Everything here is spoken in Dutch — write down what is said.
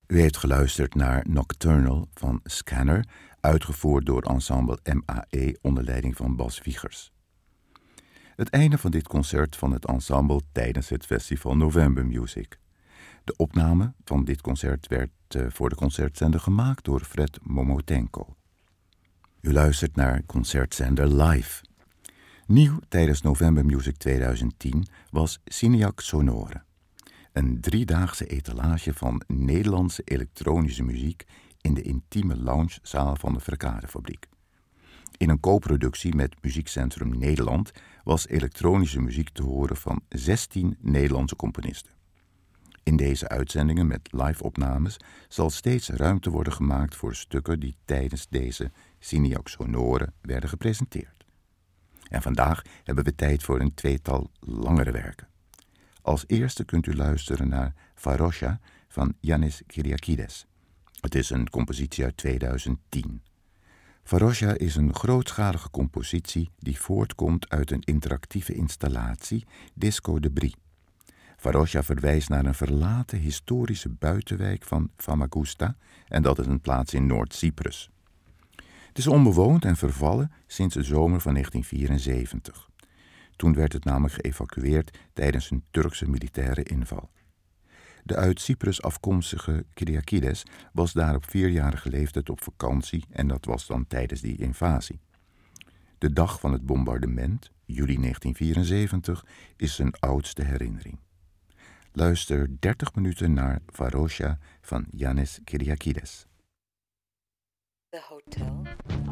U heeft geluisterd naar Nocturnal van Scanner, uitgevoerd door ensemble MAE onder leiding van Bas Wiegers. Het einde van dit concert van het ensemble tijdens het festival November Music. De opname van dit concert werd voor de concertzender gemaakt door Fred Momotenko. U luistert naar Concertzender Live. Nieuw tijdens November Music 2010 was Cineac Sonore. Een 3-daagse etalage van Nederlandse elektronische muziek in de intieme loungezaal van de Verkadefabriek. In een co-productie met Muziekcentrum Nederland was elektronische muziek te horen van 16 Nederlandse componisten. In deze uitzendingen met live-opnames zal steeds ruimte worden gemaakt voor stukken die tijdens deze Cineac Sonore werden gepresenteerd. En vandaag hebben we tijd voor een tweetal langere werken. Als eerste kunt u luisteren naar Varosha van Yannis Kyriakides. Het is een compositie uit 2010. Varosha is een grootschalige compositie die voortkomt uit een interactieve installatie, Disco de Brie. Varosha verwijst naar een verlaten historische buitenwijk van Famagusta en dat is een plaats in Noord-Cyprus. Het is onbewoond en vervallen sinds de zomer van 1974. Toen werd het namelijk geëvacueerd tijdens een Turkse militaire inval. De uit Cyprus afkomstige Kyriakides was daar op 4-jarige leeftijd op vakantie en dat was dan tijdens die invasie. De dag van het bombardement, juli 1974, is zijn oudste herinnering. Luister 30 minuten naar Varosha van Yannis Kyriakides. The hotel